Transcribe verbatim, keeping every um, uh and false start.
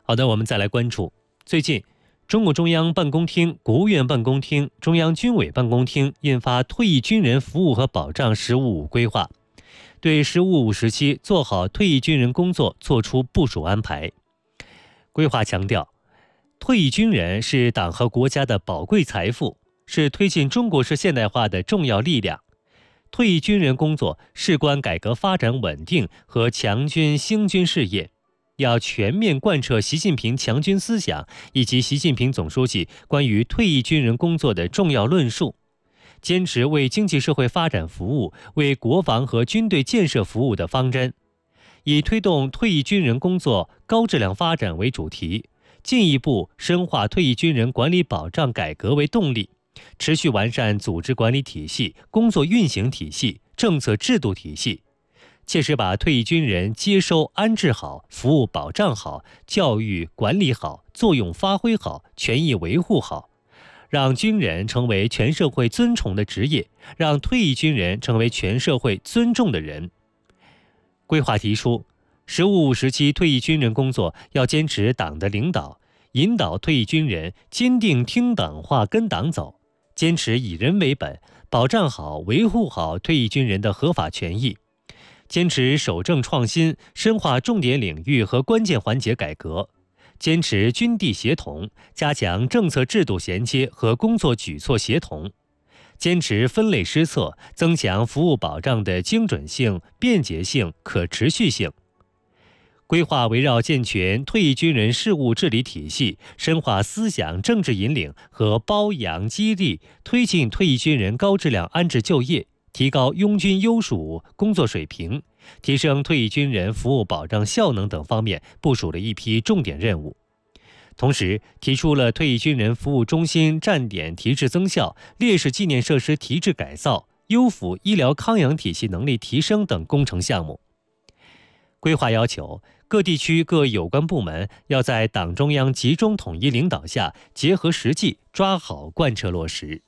好的，我们再来关注最近，中共中央办公厅、国务院办公厅、中央军委办公厅印发《退役军人服务和保障“十五五”规划》，对“十五五”时期做好退役军人工作作出部署安排。规划强调，退役军人是党和国家的宝贵财富，是推进中国式现代化的重要力量。退役军人工作事关改革发展稳定和强军兴军事业，要全面贯彻习近平强军思想以及习近平总书记关于退役军人工作的重要论述，坚持为经济社会发展服务、为国防和军队建设服务的方针，以推动退役军人工作高质量发展为主题，进一步深化退役军人管理保障改革为动力，持续完善组织管理体系、工作运行体系、政策制度体系，切实把退役军人接收安置好、服务保障好、教育管理好、作用发挥好、权益维护好，让军人成为全社会尊崇的职业，让退役军人成为全社会尊重的人。规划提出，十五五时期退役军人工作要坚持党的领导，引导退役军人坚定听党话、跟党走，坚持以人为本，保障好、维护好退役军人的合法权益，坚持守正创新，深化重点领域和关键环节改革，坚持军地协同，加强政策制度衔接和工作举措协同，坚持分类施策，增强服务保障的精准性、便捷性、可持续性。规划围绕健全退役军人事务治理体系，深化思想政治引领和褒扬激励，推进退役军人高质量安置就业，提高拥军优属工作水平，提升退役军人服务保障效能等方面部署了一批重点任务。同时，提出了退役军人服务中心站点提质增效、烈士纪念设施提质改造、优抚医疗康养体系能力提升等工程项目。规划要求，各地区各有关部门要在党中央集中统一领导下，结合实际抓好贯彻落实。